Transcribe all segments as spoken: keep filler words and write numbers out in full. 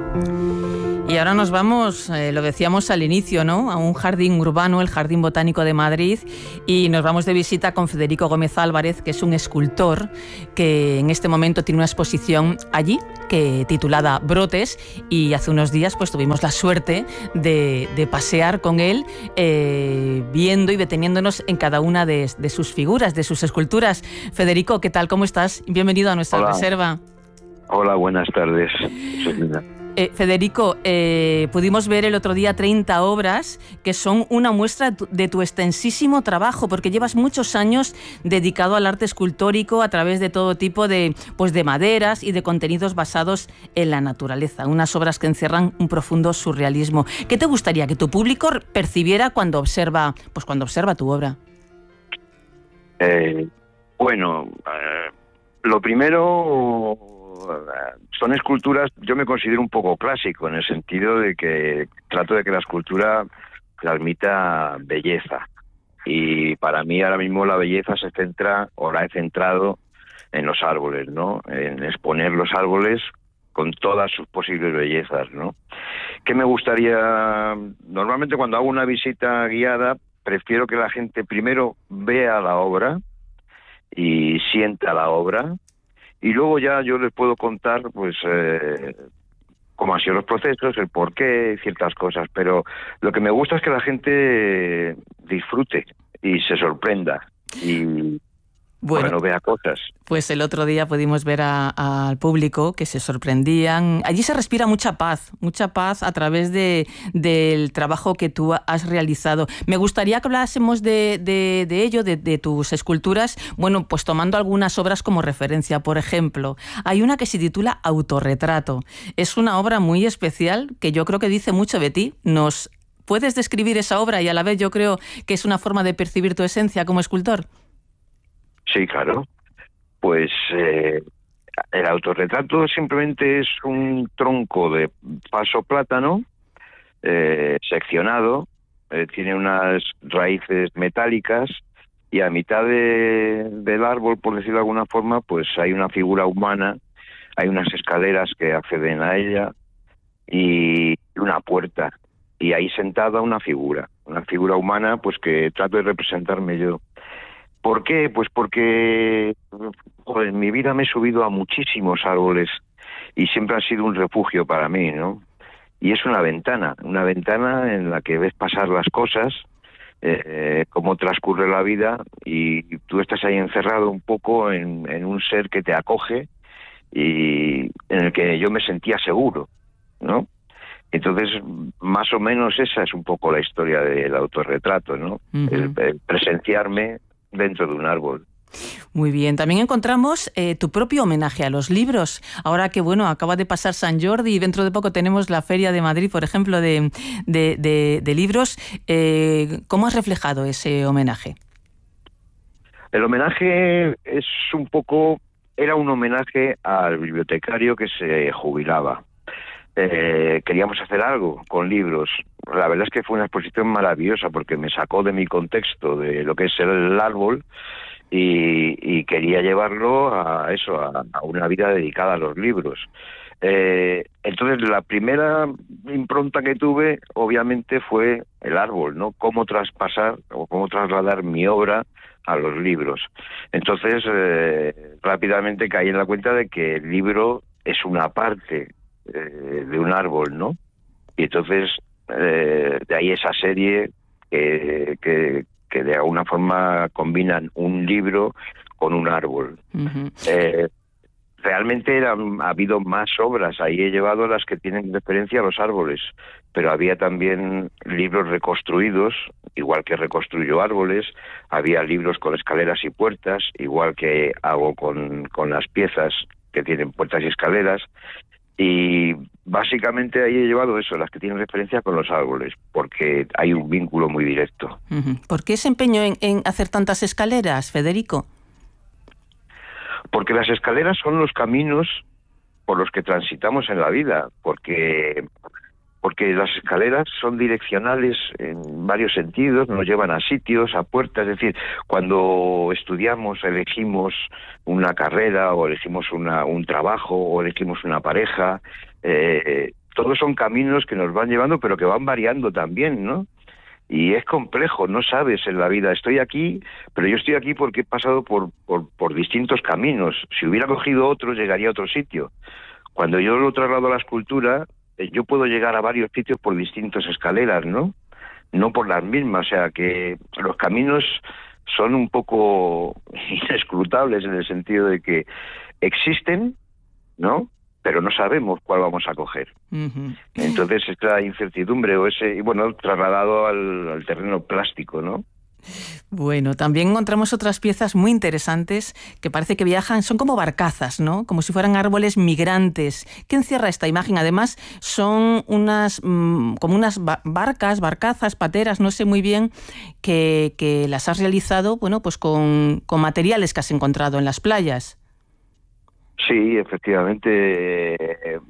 Y ahora nos vamos, eh, lo decíamos al inicio, ¿no?, a un jardín urbano, el Jardín Botánico de Madrid, y nos vamos de visita con Federico Gómez Álvarez, que es un escultor que en este momento tiene una exposición allí, que titulada Brotes, y hace unos días pues tuvimos la suerte de, de pasear con él, eh, viendo y deteniéndonos en cada una de, de sus figuras, de sus esculturas. Federico, ¿qué tal? ¿Cómo estás? Bienvenido a nuestra Hola. reserva. Hola, buenas tardes. Eh, Federico, eh, pudimos ver el otro día treinta obras que son una muestra de tu extensísimo trabajo, porque llevas muchos años dedicado al arte escultórico a través de todo tipo de, pues de maderas y de contenidos basados en la naturaleza, unas obras que encierran un profundo surrealismo. ¿Qué te gustaría que tu público percibiera cuando observa, pues cuando observa tu obra? Eh, bueno, eh, lo primero... son esculturas, yo me considero un poco clásico, en el sentido de que trato de que la escultura transmita belleza. Y para mí ahora mismo la belleza se centra, o la he centrado, en los árboles, ¿no? En exponer los árboles con todas sus posibles bellezas, ¿no? ¿Qué me gustaría? Normalmente cuando hago una visita guiada, prefiero que la gente primero vea la obra y sienta la obra, y luego ya yo les puedo contar, pues, eh, cómo han sido los procesos, el porqué, ciertas cosas. Pero lo que me gusta es que la gente disfrute y se sorprenda y, bueno, bueno vea cosas. Pues el otro día pudimos ver a, al público que se sorprendían. Allí se respira mucha paz, mucha paz a través de, del trabajo que tú has realizado. Me gustaría que hablásemos de, de, de ello, de, de tus esculturas, bueno, pues tomando algunas obras como referencia. Por ejemplo, hay una que se titula Autorretrato. Es una obra muy especial que yo creo que dice mucho de ti. ¿Nos puedes describir esa obra y a la vez yo creo que es una forma de percibir tu esencia como escultor? Sí, claro. Pues eh, el autorretrato simplemente es un tronco de paso plátano eh, seccionado, eh, tiene unas raíces metálicas y a mitad de, del árbol, por decirlo de alguna forma, pues hay una figura humana, hay unas escaleras que acceden a ella y una puerta, y ahí sentada una figura, una figura humana, pues que trato de representarme yo. ¿Por qué? Pues porque joder, en mi vida me he subido a muchísimos árboles y siempre ha sido un refugio para mí, ¿no? Y es una ventana, una ventana en la que ves pasar las cosas, eh, cómo transcurre la vida, y tú estás ahí encerrado un poco en, en un ser que te acoge y en el que yo me sentía seguro, ¿no? Entonces, más o menos esa es un poco la historia del autorretrato, ¿no? Uh-huh. el, el presenciarme dentro de un árbol. Muy bien. También encontramos eh, tu propio homenaje a los libros. Ahora que, bueno, acaba de pasar San Jordi y dentro de poco tenemos la Feria de Madrid, por ejemplo, de, de, de, de libros. Eh, ¿Cómo has reflejado ese homenaje? El homenaje es un poco... Era un homenaje al bibliotecario que se jubilaba. Eh, queríamos hacer algo con libros. La verdad es que fue una exposición maravillosa porque me sacó de mi contexto de lo que es el árbol y, y quería llevarlo a eso, a, a una vida dedicada a los libros. Eh, entonces la primera impronta que tuve obviamente fue el árbol, ¿no? Cómo traspasar o cómo trasladar mi obra a los libros. Entonces eh, rápidamente caí en la cuenta de que el libro es una parte Eh, de un árbol, ¿no? Y entonces eh, de ahí esa serie que, que, que de alguna forma combinan un libro con un árbol. Uh-huh. Eh, realmente eran, ha habido más obras, ahí he llevado las que tienen referencia a los árboles, pero había también libros reconstruidos, igual que reconstruyo árboles, había libros con escaleras y puertas, igual que hago con, con las piezas que tienen puertas y escaleras. Y básicamente ahí he llevado eso, las que tienen referencia con los árboles, porque hay un vínculo muy directo. Uh-huh. ¿Por qué ese empeño en, en hacer tantas escaleras, Federico? Porque las escaleras son los caminos por los que transitamos en la vida, porque porque las escaleras son direccionales en varios sentidos, nos llevan a sitios, a puertas. Es decir, cuando estudiamos, elegimos una carrera o elegimos una, un trabajo o elegimos una pareja, eh, todos son caminos que nos van llevando, pero que van variando también, ¿no? Y es complejo, no sabes en la vida, estoy aquí, pero yo estoy aquí porque he pasado por, por, por distintos caminos. Si hubiera cogido otro, llegaría a otro sitio. Cuando yo lo traslado a la escultura, yo puedo llegar a varios sitios por distintas escaleras, ¿no? No por las mismas, o sea que los caminos son un poco inescrutables en el sentido de que existen, ¿no? Pero no sabemos cuál vamos a coger. Uh-huh. Entonces esta incertidumbre o ese, y bueno, trasladado al, al terreno plástico, ¿no? Bueno, también encontramos otras piezas muy interesantes que parece que viajan, son como barcazas, ¿no? Como si fueran árboles migrantes. ¿Qué encierra esta imagen? Además, son unas mmm, como unas barcas, barcazas, pateras, no sé muy bien, que, que las has realizado, bueno, pues con, con materiales que has encontrado en las playas. Sí, efectivamente. Eh,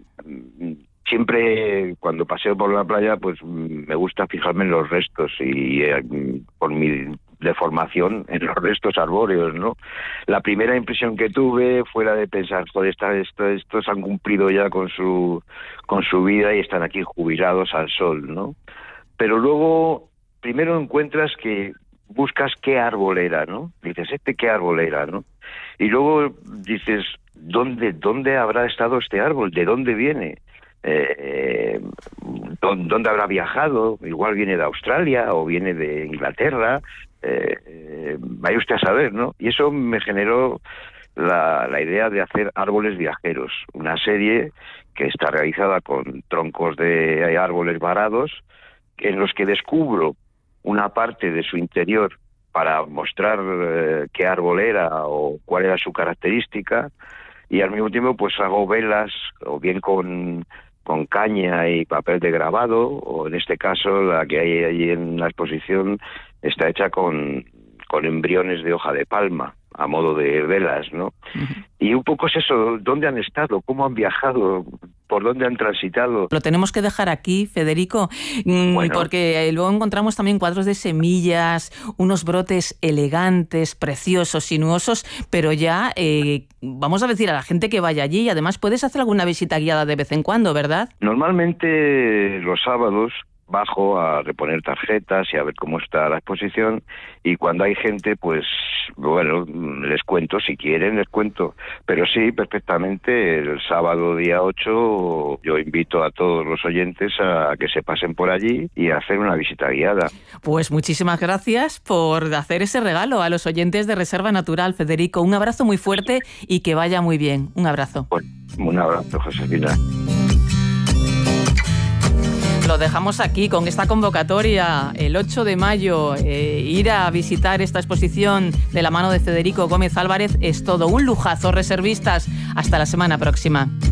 siempre cuando paseo por la playa, pues me gusta fijarme en los restos y eh, por mi deformación en los restos arbóreos, ¿no? La primera impresión que tuve fue la de pensar, joder, esta, esto, estos han cumplido ya con su con su vida y están aquí jubilados al sol, ¿no? Pero luego, primero encuentras que buscas qué árbol era, ¿no? Dices, ¿este qué árbol era, no? Y luego dices, ¿dónde, dónde habrá estado este árbol? ¿De dónde viene? Eh, ¿Dónde habrá viajado? Igual viene de Australia o viene de Inglaterra. Eh, eh, vaya usted a saber, ¿no? Y eso me generó la, la idea de hacer árboles viajeros, una serie que está realizada con troncos de árboles varados, en los que descubro una parte de su interior para mostrar eh, qué árbol era o cuál era su característica, y al mismo tiempo pues hago velas, o bien con, con caña y papel de grabado, o en este caso la que hay allí en la exposición está hecha con, con embriones de hoja de palma, a modo de velas, ¿no? Uh-huh. Y un poco es eso, ¿dónde han estado? ¿Cómo han viajado? ¿Por dónde han transitado? Lo tenemos que dejar aquí, Federico, bueno, porque luego encontramos también cuadros de semillas, unos brotes elegantes, preciosos, sinuosos, pero ya eh, vamos a decir a la gente que vaya allí, y además puedes hacer alguna visita guiada de vez en cuando, ¿verdad? Normalmente los sábados bajo a reponer tarjetas y a ver cómo está la exposición, y cuando hay gente, pues bueno, les cuento, si quieren les cuento, pero sí, perfectamente, el sábado día ocho yo invito a todos los oyentes a que se pasen por allí y a hacer una visita guiada. Pues muchísimas gracias por hacer ese regalo a los oyentes de Reserva Natural, Federico. Un abrazo muy fuerte y que vaya muy bien. Un abrazo. Bueno, un abrazo, Josefina. Lo dejamos aquí con esta convocatoria, el ocho de mayo, eh, ir a visitar esta exposición de la mano de Federico Gómez Álvarez es todo un lujazo. Reservistas, hasta la semana próxima.